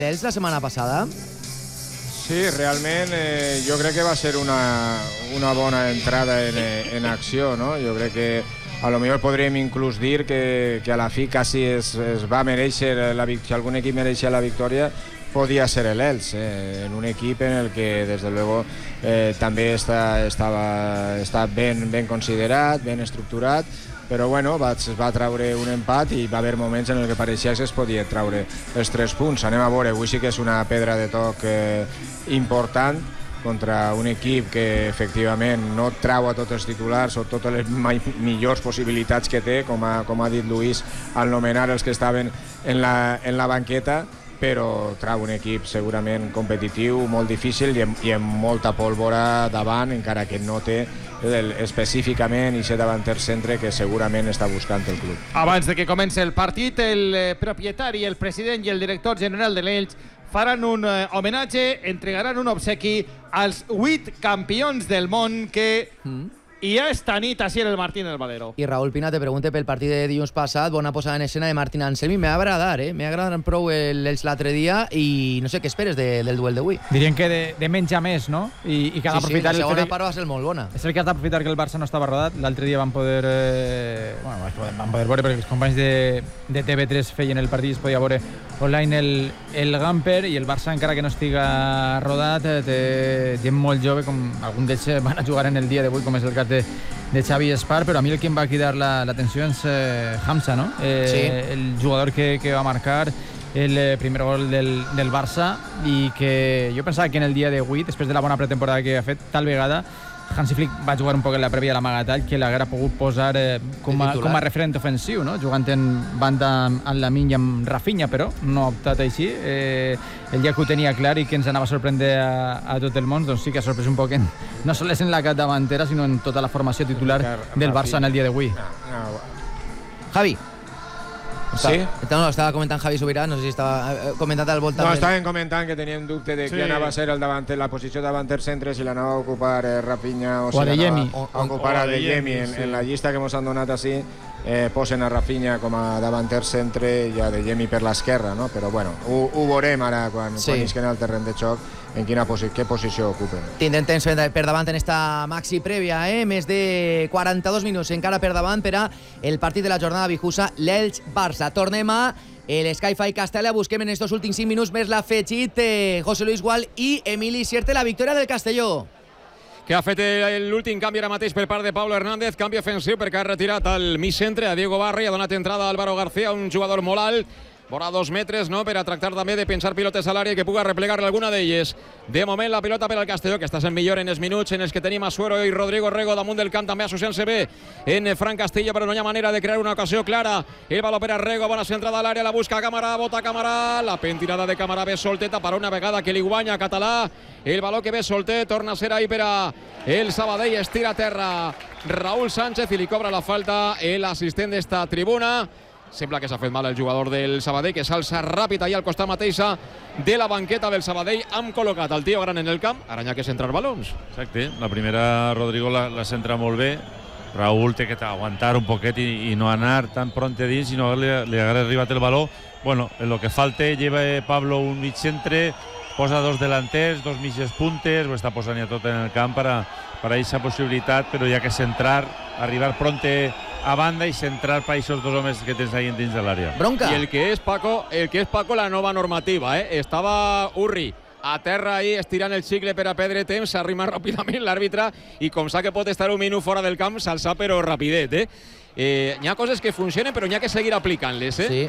Ells la setmana passada? Sí, realment jo crec que va ser una bona entrada en acció, no? Jo crec que a lo millor podríem inclús dir que a la fi quasi es va mereixer, si algun equip mereixia la victòria, podia ser l'Elx, en un equip en el que, des de luego, també està ben considerat, ben estructurat, però bueno, es va treure un empat i va haver moments en què pareixia que es podia treure els 3 punts. Anem a veure, avui sí que és una pedra de toc important contra un equip que efectivament no trau a tots els titulars o totes les millors possibilitats que té, com ha dit Luis al nomenar els que estaven en la banqueta, però trau un equip segurament competitiu, molt difícil i amb molta pólvora davant, encara que no té específicament i ser davanter centre que segurament està buscant el club. Abans de que comenci el partit, el propietari, el president i el director general de l'Elx faran un homenatge, entregaran un obsequi als 8 campions del món que hi ha esta nit així en el Martín del Valero. I Raúl Pina te pregunta pel partit de dilluns passat, bona posada en escena de Martín Anselmi. M'ha agradat, m'ha agradat prou l'Elx l'altre dia i no sé què esperes del duel d'avui. Dirien que de menys a més, no? I que ha d'aprofitar... Sí, la segona part va ser molt bona. És el que ha d'aprofitar que el Barça no estava rodat. L'altre dia van poder veure, perquè els companys de TV3 feien el partit, es podia veure online el Gamper, i el Barça, encara que no estiga rodat, té gent molt jove, com algun d'ells van a jugar en el dia d'avui, com és el cas de Xavi Espar, però a mi el que em va cridar l'atenció és Hamza, no? El jugador que va marcar el primer gol del Barça, i que jo pensava que en el dia d'avui, després de la bona pretemporada que ha fet, tal vegada Hansi Flick va jugar un poc en la prèvia a l'amagatall, que l'haguera pogut posar com a referent ofensiu, no? Jugant en banda amb Lamine i amb Rafinha, però no ha optat així. El dia que ho tenia clar i que ens anava a sorprendre a tot el món, doncs sí que ha sorprès un poc no sols en la capdavantera, sinó en tota la formació titular del Barça en el dia d'avui. Javi. Sí? No, estava comentant Javi Subirà, no sé si estava comentant al voltant... No, estaven comentant que tenien dubte de qui anava a ser el davanter, la posició davanter centre, si l'anava a ocupar Rafinha o si l'anava a ocupar Adeyemi. En la llista que ens han donat així posen a Rafinha com a davanter centre i a Adeyemi per l'esquerra, no? Però bueno, ho veurem ara quan isquen al terreny de xoc en què posició ocupen. Tindrem temps per davant en esta maxi prèvia, més de 42 minuts encara per davant per a el partit de la jornada Bijusa, l'Elx-Barça. Tornem a l'Sky-Fi Castella, busquem en estos últims 5 minuts més l'afegit José Luis Gual i Emili Sierte, la victòria del Castelló. Que ha fet l'últim canvi ara mateix per part de Pablo Hernández, canvi ofensiu perquè ha retirat al mig centre a Diego Barri, ha donat entrada a Álvaro García, un jugador molt alt, vora 2 metres, no?, per a tractar també de pensar pilotes a l'àrea que puga replegar alguna d'elles. De moment la pilota per al Castelló, que està sent millor en els minuts en els que tenim a Suero i Rodrigo Rego damunt del camp, també associant-se bé en Fran Castillo, però no hi ha manera de crear una ocasió clara. El baló per a Rego, bona centrada a l'àrea, la busca Cámara, bota Cámara, la pentinada de Cámara ve solteta per una vegada que li guanya Català, el baló que ve soltet, torna a ser ahí per a el Sabadell, estira a terra Raúl Sánchez i li cobra la falta l'assistent d'esta tribuna. Sembla que s'ha fet mal el jugador del Sabadell, que s'alça ràpid allà al costat mateixa de la banqueta del Sabadell. Hem col·locat el tio gran en el camp, ara n'hi ha que centrar balons. Exacte, la primera Rodrigo la centra molt bé. Raúl té que aguantar un poquet i no anar tan pronte dins, sinó li hagués arribat el baló. Bueno, en lo que falta lleva Pablo un mig centre, posa 2 delanters, 2 mitges puntes, ho està posant ja tot en el camp per a aquesta possibilitat, però hi ha que centrar, arribar pronte a banda i centrar per aquests 2 homes que tens ahí dins de l'àrea. Bronca. I el que és Paco, la nova normativa, Estava Urri a terra ahí estirant el xicle per a perdre temps, s'arrima ràpidament l'àrbitre i com sap que pot estar un minut fora del camp, s'alça però rapidet, Hi ha coses que funcionen però n'hi ha que seguir aplicant-les, Sí.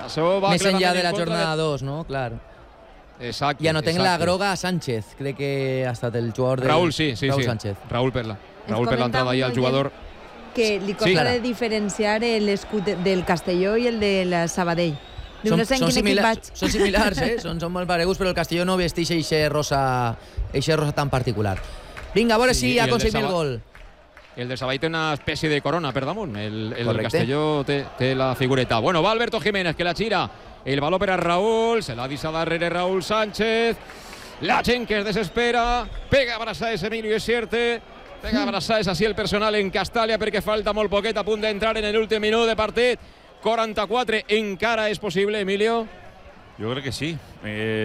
Més enllà de la jornada 2, no? Clar. Exacte. Ja no tenc la groga a Sánchez, crec que ha estat el jugador de... Raúl, sí. Raúl Sánchez. Raúl per l'entrada ahí al jugador. Que li costa de diferenciar l'escut del Castelló i el de la Sabadell. No sé en quin equip vaig. Són similars, són molt pareguts, però el Castelló no vesteix eixe rosa tan particular. Vinga, a veure si aconseguim el gol. El de Sabadell té una espècie de corona per damunt. El del Castelló té la figureta. Bueno, va Alberto Jiménez, que la gira. El baló per a Raúl, se l'ha deixat darrere Raúl Sánchez. La gent que es desespera. Pega abraçades Emilio Sierte. Pega abraçades així el personal en Castalla perquè falta molt poquet, a punt d'entrar en l'últim minut de partit. 44, encara és possible, Emilio? Jo crec que sí.